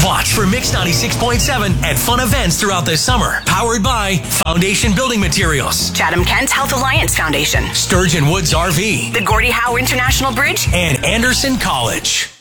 Watch for Mix 96.7 at fun events throughout the summer. Powered by Foundation Building Materials, Chatham-Kent Health Alliance Foundation, Sturgeon Woods RV, the Gordie Howe International Bridge, and Anderson College.